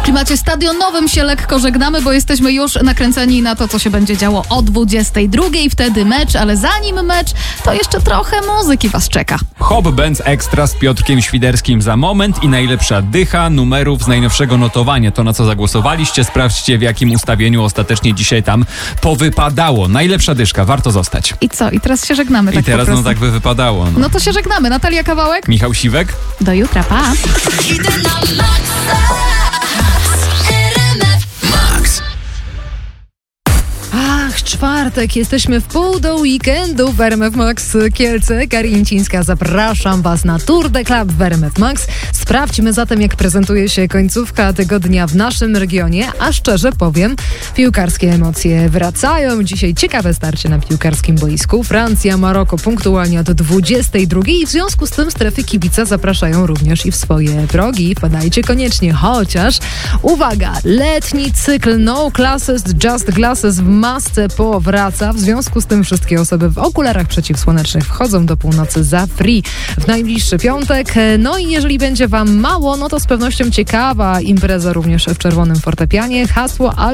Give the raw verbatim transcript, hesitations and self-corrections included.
klimacie stadionowym się lekko żegnamy, bo jesteśmy już nakręceni na to, co się będzie działo o dwudziestej drugiej. Wtedy mecz, ale zanim mecz, to jeszcze trochę muzyki was czeka. Hop Benz Extra z Piotrkiem Świderskim za moment i najlepsza dycha numerów z najnowszego notowania. To, na co zagłosowaliście, sprawdźcie, w jakim ustawieniu ostatecznie dzisiaj tam powypadało. Najlepsza dyszka, warto zostać. I co? I teraz się żegnamy. I tak teraz po no prostu. tak by wypadało. No. No to się żegnamy. Natalia Kawałek. Michał Siwek. Do jutra, pa. Ach, czwartek, jesteśmy w pół do weekendu w R M F Max Kielce. Karincińska, zapraszam was na Tour de Club w R M F Max. Sprawdźmy zatem, jak prezentuje się końcówka tygodnia w naszym regionie, a szczerze powiem, piłkarskie emocje wracają. Dzisiaj ciekawe starcie na piłkarskim boisku. Francja, Maroko punktualnie od dwudziestej drugiej i w związku z tym strefy kibica zapraszają również i w swoje progi. Wpadajcie koniecznie, chociaż uwaga, letni cykl No Classes, Just Glasses w masce powraca. W związku z tym wszystkie osoby w okularach przeciwsłonecznych wchodzą do północy za free w najbliższy piątek. No i jeżeli będzie wam mało, no to z pewnością ciekawa impreza również w Czerwonym Fortepianie. Hasło